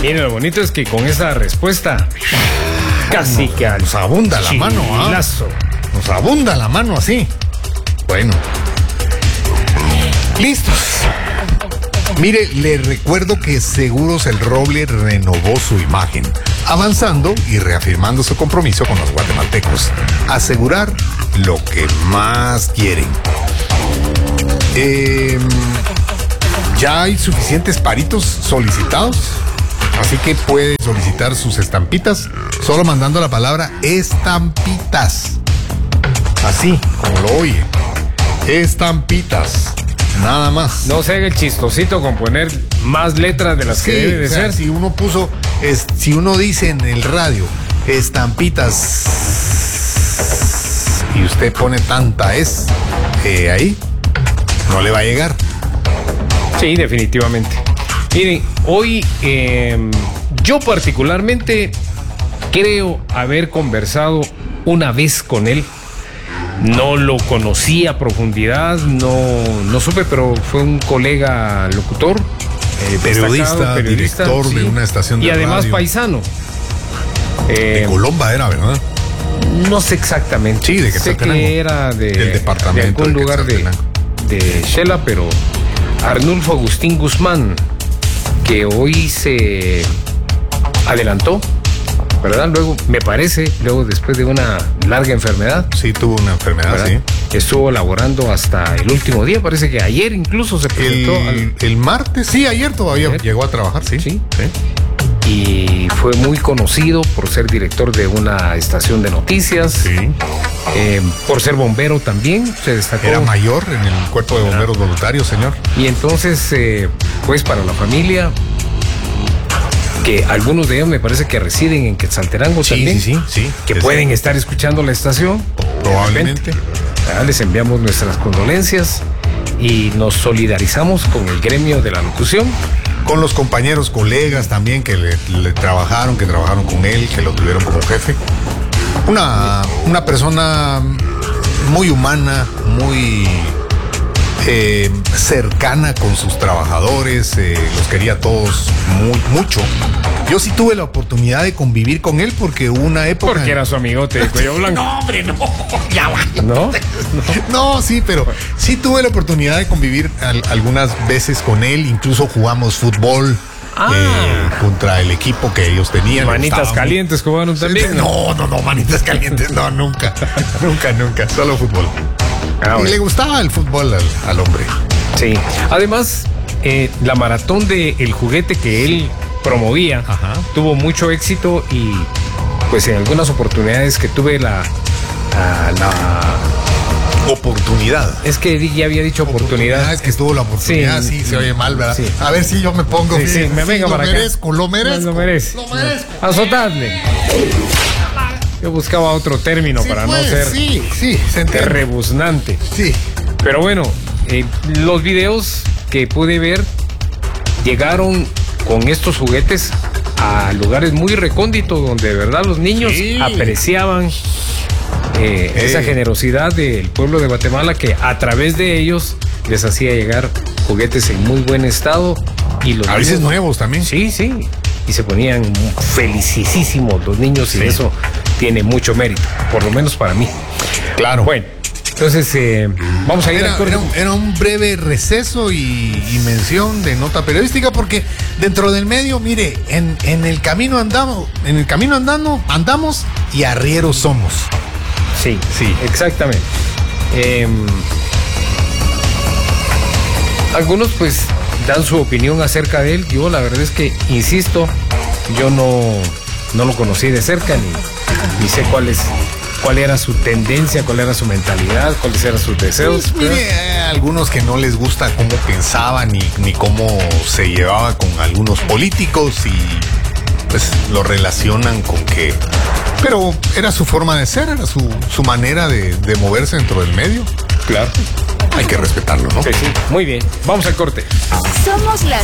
Mire, lo bonito es que con esa respuesta casi que nos abunda la mano, nos abunda la mano así. Bueno, listos. Mire, le recuerdo que Seguros El Roble renovó su imagen, avanzando y reafirmando su compromiso con los guatemaltecos. Asegurar lo que más quieren. Ya hay suficientes paritos solicitados, así que puede solicitar sus estampitas solo mandando la palabra estampitas. Así, como lo oye. Estampitas. Nada más. No se haga el chistosito con poner más letras de las que debe de ser. Si uno puso, si uno dice en el radio, estampitas, y usted pone tanta ahí, no le va a llegar. Sí, definitivamente. Miren, hoy yo particularmente creo haber conversado una vez con él. No lo conocí a profundidad, no supe, pero fue un colega locutor, periodista, director de una estación de radio. Y además paisano. De Colomba era, ¿verdad? No sé exactamente. Sí, de Quetzaltenango. Sé que era del departamento de algún lugar de Shela, pero Arnulfo Agustín Guzmán, que hoy se adelantó, ¿verdad? Luego, me parece, después de una larga enfermedad. Sí, tuvo una enfermedad, ¿verdad? Sí. Estuvo laborando hasta el último día, parece que ayer incluso se presentó. El martes, sí, ayer todavía llegó a trabajar, sí. Y fue muy conocido por ser director de una estación de noticias. Sí. Por ser bombero también, se destacó. Era mayor en el cuerpo de bomberos voluntarios, señor. Y entonces, pues para la familia, que algunos de ellos me parece que residen en Quetzaltenango también. Sí. Que pueden estar escuchando la estación. Probablemente. Les enviamos nuestras condolencias y nos solidarizamos con el gremio de la locución. Con los compañeros, colegas también que le trabajaron, con él, que lo tuvieron como jefe. Una persona muy humana, muy cercana con sus trabajadores, los quería a todos mucho. Yo sí tuve la oportunidad de convivir con él porque hubo una época... Porque era su amigote de cuello blanco. No, hombre, no. Ya va. ¿No? No, sí, pero sí tuve la oportunidad de convivir algunas veces con él. Incluso jugamos fútbol contra el equipo que ellos tenían. Manitas calientes jugaron también. No, manitas calientes, no, nunca. Nunca. Solo fútbol. Y le gustaba el fútbol al hombre. Sí. Además, la maratón de El Juguete que él promovía, tuvo mucho éxito y pues en algunas oportunidades que tuve la oportunidad. Es que ya había dicho oportunidad. Es que estuvo la oportunidad, sí, se oye mal, ¿verdad? Sí. A ver si yo me pongo. Sí, me venga para acá. Lo merezco. Azotadle. Yo buscaba otro término para no ser rebuznante. Sí. Pero bueno, los videos que pude ver llegaron con estos juguetes a lugares muy recónditos donde de verdad los niños apreciaban esa generosidad del pueblo de Guatemala, que a través de ellos les hacía llegar juguetes en muy buen estado y los a veces nuevos también. Sí, y se ponían felicísimos los niños y eso tiene mucho mérito, por lo menos para mí. Claro. Bueno, entonces vamos a ir al corte. Era un breve receso y mención de nota periodística, porque dentro del medio, mire, en el camino andamos y arrieros somos. Sí, exactamente. Algunos pues dan su opinión acerca de él. Yo la verdad es que, insisto, yo no lo conocí de cerca ni sé cuál era su tendencia, cuál era su mentalidad, cuáles eran sus deseos. Pues, mire, algunos que no les gusta cómo pensaba ni cómo se llevaba con algunos políticos y pues lo relacionan con que... Pero era su forma de ser, era su manera de moverse dentro del medio. Claro. Hay que respetarlo, ¿no? Sí. Muy bien. Vamos al corte. Somos las